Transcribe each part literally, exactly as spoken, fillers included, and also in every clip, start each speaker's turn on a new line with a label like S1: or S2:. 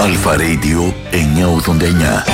S1: Αλφα Radio εννιακόσια ογδόντα εννιά.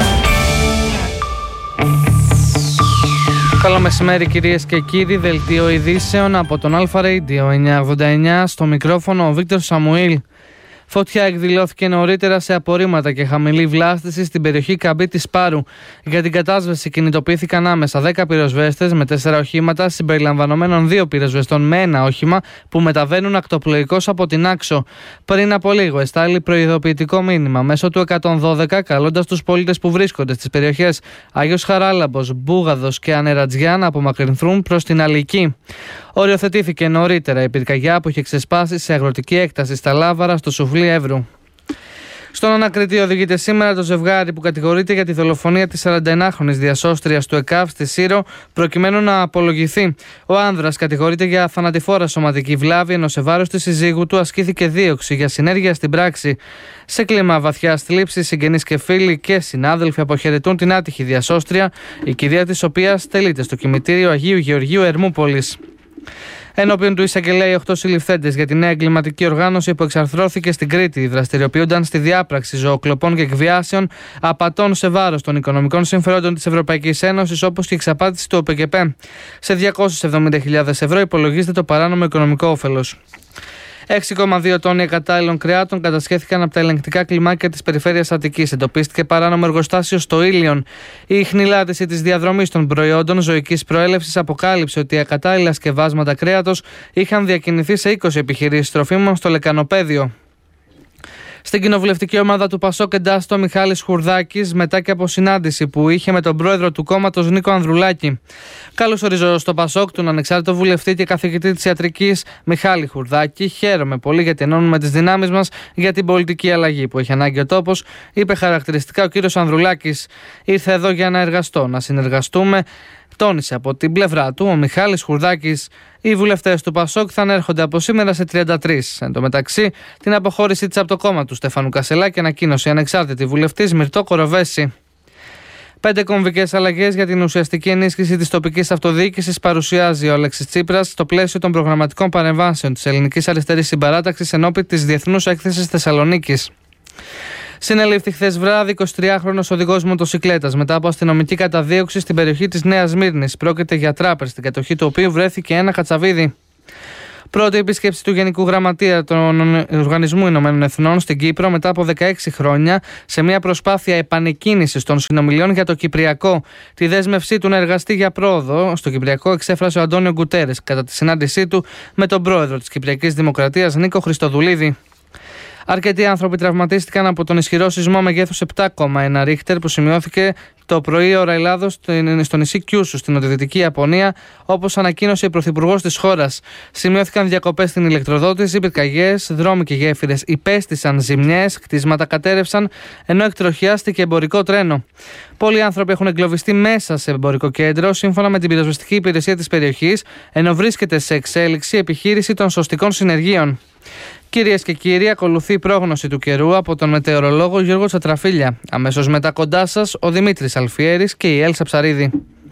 S2: Καλό μεσημέρι κυρίες και κύριοι, δελτίο ειδήσεων από τον Αλφα Radio εννιακόσια ογδόντα εννιά, στο μικρόφωνο ο Βίκτορ Σαμουήλ. Φωτιά εκδηλώθηκε νωρίτερα σε απορρίμματα και χαμηλή βλάστηση στην περιοχή Καμπή της Πάρου. Για την κατάσβεση κινητοποιήθηκαν άμεσα δέκα πυροσβέστες με τέσσερα οχήματα, συμπεριλαμβανομένων δύο πυροσβεστών με ένα όχημα που μεταβαίνουν ακτοπλοϊκώς από την Άξο. Πριν από λίγο εστάλει προειδοποιητικό μήνυμα μέσω του εκατόν δώδεκα, καλώντας τους πολίτες που βρίσκονται στις περιοχές Άγιος Χαράλαμπος, Μπούγαδος και Ανερατζιά να απομακρυνθούν προς την Αλική. Οριοθετήθηκε νωρίτερα η πυρκαγιά που είχε ξεσπάσει σε αγροτική έκταση στα Λάβαρα, στο Σουφλί Εύρου. Στον ανακριτή οδηγείται σήμερα το ζευγάρι που κατηγορείται για τη δολοφονία της σαρανταενάχρονης διασώστριας του ΕΚΑΒ στη Σύρο, προκειμένου να απολογηθεί. Ο άνδρας κατηγορείται για θανατηφόρα σωματική βλάβη, ενώ σε βάρος της συζύγου του ασκήθηκε δίωξη για συνέργεια στην πράξη. Σε κλίμα βαθιάς θλίψης, συγγενείς και φίλοι και συνάδελφοι αποχαιρετούν την άτυχη διασώστρια, η κηδεία της οποίας τελείται στο κημητήριο Αγίου Γεωργίου Ερμούπολης. Ενώπιον του εισαγγελέα, οι οκτώ συλληφθέντες για τη νέα εγκληματική οργάνωση που εξαρθρώθηκε στην Κρήτη δραστηριοποιούνταν στη διάπραξη ζωοκλοπών και εκβιάσεων, απατών σε βάρος των οικονομικών συμφερόντων της Ευρωπαϊκής Ένωσης, όπως και εξαπάτηση του ΟΠΕΚΕΠ. Σε διακόσιες εβδομήντα χιλιάδες ευρώ υπολογίζεται το παράνομο οικονομικό όφελος. έξι κόμμα δύο τόνοι ακατάλληλων κρεάτων κατασχέθηκαν από τα ελεγκτικά κλιμάκια της περιφέρειας Αττικής. Εντοπίστηκε παράνομο εργοστάσιο στο Ήλιον. Η ιχνηλάτηση της διαδρομής των προϊόντων ζωικής προέλευσης αποκάλυψε ότι ακατάλληλα σκευάσματα κρέατος είχαν διακινηθεί σε είκοσι επιχειρήσεις τροφίμων στο Λεκανοπαίδιο. Στην κοινοβουλευτική ομάδα του Πασόκ εντάσσεται ο Μιχάλης Χουρδάκης μετά και από συνάντηση που είχε με τον πρόεδρο του κόμματος Νίκο Ανδρουλάκη. Καλώς ορίζω στο Πασόκ τον ανεξάρτητο βουλευτή και καθηγητή της ιατρικής Μιχάλη Χουρδάκη. Χαίρομαι πολύ γιατί ενώνουμε τις δυνάμεις μας για την πολιτική αλλαγή που έχει ανάγκη ο τόπος, είπε χαρακτηριστικά ο κύριος Ανδρουλάκης. Ήρθε εδώ για να εργαστώ, να συνεργαστούμε. Τόνισε από την πλευρά του ο Μιχάλης Χουρδάκης. Οι βουλευτές του Πασόκ θα ανέρχονται από σήμερα σε τριάντα τρία. Εν τω μεταξύ, την αποχώρησή της από το κόμμα του Στέφανου Κασελάκη ανακοίνωσε η ανεξάρτητη βουλευτής Μυρτώ Κοροβέση. Πέντε κομβικές αλλαγές για την ουσιαστική ενίσχυση της τοπικής αυτοδιοίκησης παρουσιάζει ο Αλέξης Τσίπρας στο πλαίσιο των προγραμματικών παρεμβάσεων της Ελληνικής Αριστερής Συμπαράταξης ενώπιον της Διεθνούς Έκθεσης Θεσσαλονίκης. Συνελήφθη χθες βράδυ εικοσιτριάχρονος οδηγός μοτοσικλέτας μετά από αστυνομική καταδίωξη στην περιοχή της Νέας Μύρνης. Πρόκειται για τράπερ, στην κατοχή του οποίου βρέθηκε ένα κατσαβίδι. Πρώτη επίσκεψη του Γενικού Γραμματεία του Οργανισμού Ηνωμένων Εθνών στην Κύπρο μετά από δεκαέξι χρόνια, σε μια προσπάθεια επανεκκίνησης των συνομιλιών για το Κυπριακό. Τη δέσμευσή του να εργαστεί για πρόοδο στο Κυπριακό εξέφρασε ο Αντώνιο Γκουτέρες κατά τη συνάντησή του με τον πρόεδρο της Κυπριακής Δημοκρατίας Νίκο Χριστοδουλίδη. Αρκετοί άνθρωποι τραυματίστηκαν από τον ισχυρό σεισμό μεγέθους επτά κόμμα ένα Ρίχτερ που σημειώθηκε το πρωί ώρα Ελλάδος στο νησί Κιούσου στην νοτιοδυτική Ιαπωνία, όπως ανακοίνωσε η πρωθυπουργός της χώρας. Σημειώθηκαν διακοπές στην ηλεκτροδότηση, πυρκαγιές, δρόμοι και γέφυρες υπέστησαν ζημιές, κτίσματα κατέρευσαν, ενώ εκτροχιάστηκε εμπορικό τρένο. Πολλοί άνθρωποι έχουν εγκλωβιστεί μέσα σε εμπορικό κέντρο, σύμφωνα με την πυροσβεστική υπηρεσία της περιοχής, ενώ βρίσκεται σε εξέλιξη επιχείρηση των σωστικών συνεργείων. Κυρίες και κύριοι, ακολουθεί η πρόγνωση του καιρού από τον μετεωρολόγο Γιώργο Τσατραφίλια. Αμέσως μετά κοντά σας ο Δημήτρης Αλφιέρης και η Έλσα Ψαρίδη.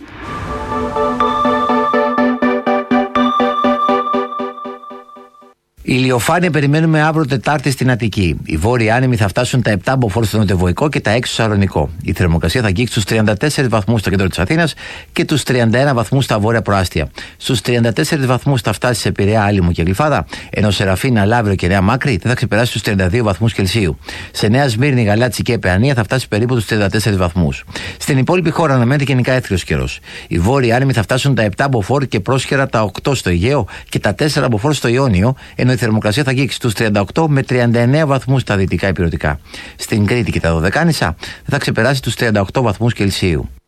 S3: Ηλιοφάνεια περιμένουμε αύριο Τετάρτη στην Αττική. Οι βόρειοι άνεμοι θα φτάσουν τα επτά μποφόρ στο νοτιοβοϊκό και τα έξι στο Σαρονικό. Η θερμοκρασία θα αγγίξει στους τριάντα τέσσερις βαθμούς στο κέντρο της Αθήνας και τους τριάντα ένα βαθμούς στα βόρεια προάστια. Στους τριάντα τέσσερις βαθμούς θα φτάσει σε Πειραιά, Άλυμο και Γλυφάδα, ενώ σε Ραφίνα, Λαύριο και Νέα Μάκρη δεν θα ξεπεράσει τους τριάντα δύο βαθμούς Κελσίου. Σε Νέα Σμύρνη, Γαλάτσι και Παιανία θα φτάσει περίπου τους τριάντα τέσσερις βαθμούς. Στην υπόλοιπη χώρα αναμένεται γενικά έθριος καιρός. Οι βόρειοι άνεμοι θα φτάσουν τα επτά μποφόρ και πρόσχερα τα οκτώ στο Αιγαίο και τα τέσσερα μποφόρ στο Ιόνιο, ενώ η θερμοκρασία θα αγγίξει στους τριάντα οκτώ με τριάντα εννέα βαθμούς στα δυτικά υπηρετικά. Στην Κρήτη και τα Δωδεκάνησα θα ξεπεράσει τους τριάντα οκτώ βαθμούς Κελσίου.